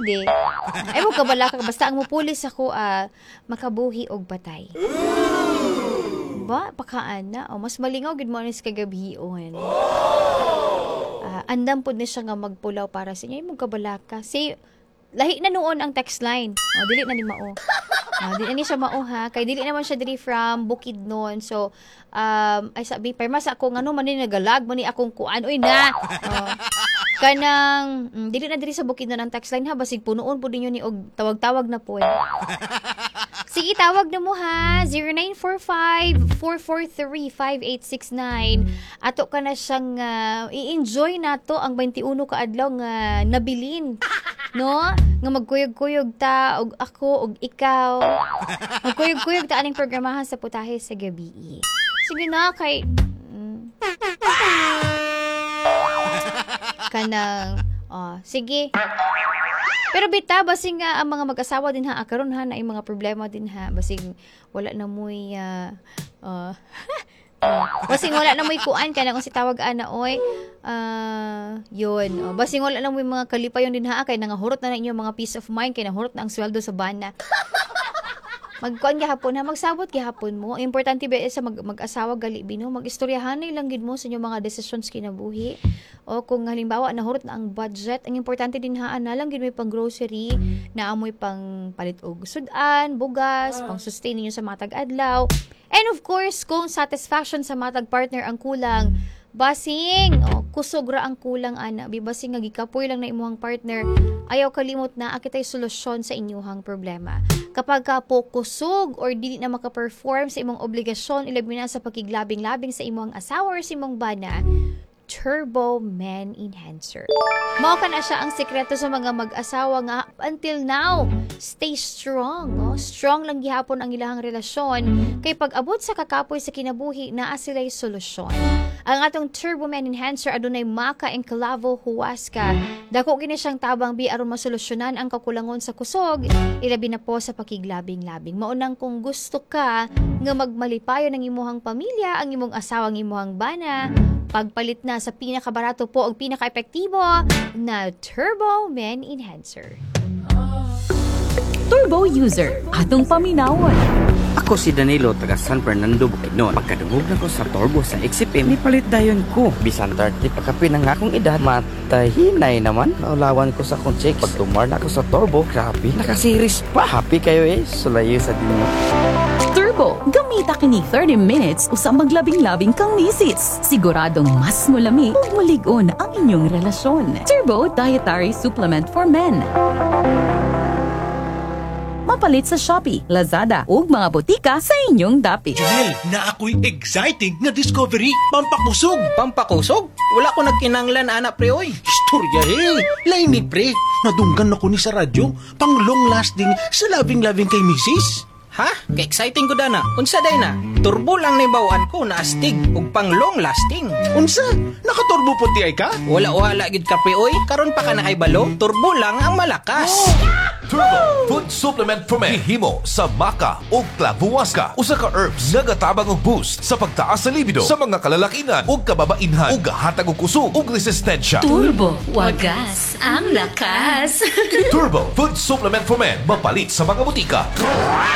pwede. Ay mo kabala ka basta ang mupulis ako makabuhi og patay. Ba pakaan na mas malingaw gid mo anis kagabion. Andam pud ni siya nga magpulaw para sa inyo imong kabalaka. Say lahi na noon ang text line. Dili na ni mao. Dili na ni siya mao ha. Kay dili naman siya diri from Bukidnon. So ay sabi perma sa ako ngano man ni nagalag man ni akong kuan oy na. Kanang dili na diri sa Bukidnon ang text line ha basig punuon pud ninyo ni og tawag-tawag na po. Sige, tawag na mo ha. 0945-443-5869. Ato ka na siyang i-enjoy na to ang 21 ka adlaw nga nabilin. No? Nga magkuyog-kuyog ta, og ako, og ikaw. Magkuyog-kuyog ta aning programahan sa putahe sa gabi. Sige na, kay... Kanang... sige. Pero bita, basing ang mga mag-asawa din ha, karon ha, na yung mga problema din ha, basing wala na mo'y, basing wala na mo'y kuan ka na kung si tawag ana, oy, yun, basing wala na mo'y mga kalipayon din ha, kaya nangahurot na inyo mga peace of mind, kaya nahurot na ang sweldo sa bana. Magkuan gihapon ha, magsabot gihapon mo. Importante ba sa mag-asawa gali bino, mag-istoryahanay lang gid mo sa inyong mga decisions kinabuhi. O kung halimbawa nahurot na ang budget, ang importante din haan na lang gid may pang grocery, na amoy pang palit og sudan, bugas, pang sustain ninyo sa matag adlaw. And of course, kung satisfaction sa matag partner ang kulang, basing kusog ra ang kulang ana basing nga gikapoy lang na imuhang partner, ayaw kalimot na akitay solusyon sa inyuhang problema. Kapag ka po kusog or dili na maka-perform sa imong obligasyon ilabi na sa pakiglabing-labing sa imong asawa or sa imong bana, Turbo Men Enhancer. Mao ka na siya ang sekreto sa mga mag-asawa nga until now, stay strong. Strong lang gihapon ang ilahang relasyon kay pag-abot sa kakapoy sa kinabuhi naa sila'y solusyon. Ang atong Turbo Men Enhancer adunay maka and clavo huasca. Dako kini siyang tabang bi aron masolusyonan ang kakulangon sa kusog, ilabi na po sa pakiglabing-labing. Maunang kung gusto ka nga magmalipayon ng imuhang pamilya, ang imong asawa, ang imuhang bana, pagpalit na sa pinakabarato po o pinaka-epektibo na Turbo Men Enhancer. Turbo user, atong paminawon. Ako si Danilo, taga San Fernando, Bukidnon. Pagkadungog na ko sa Turbo sa XFM, nipalit dayon ko. Bisan 30 pagkapin ang akong edad, matahinay naman. Naulawan ko sa akong check. Pag tumar na ako sa Turbo, grabe, nakasiris pa. Happy kayo sulayo sa dinyo. Turbo, gamita kini 30 minutes usang maglabing-labing kang misis. Siguradong mas mulami ug maligon ang inyong relasyon. Turbo Dietary Supplement for Men. Mapalit sa Shopee, Lazada ug mga botika sa inyong dapit. Janelle, na ako'y exciting na discovery. Pampakusog. Pampakusog? Wala ko nagkinanglan, anak pre, oy. Istorya Laini pre, nadunggan ako ni sa radyo. Pang long lasting sa loving-loving kay misis. Ha? Ka-exciting ko dana. Unsa day na? Turbo lang na bawaan ko na astig ug pang long lasting. Unsa? Nakaturbo puti ay ka? Wala gid ka pre, oy. Karon pa ka na kay balo. Turbo lang ang malakas. Turbo Food Supplement for Men. Himo sa maka o clavuasca. Usa ka herbs nagatabang og boost sa pagtaas sa libido sa mga kalalakinan o kababainhan ug hatag og kusog ug resistensya. Turbo, wagas ang lakas. Turbo Food Supplement for Men. Mapalit sa mga butika.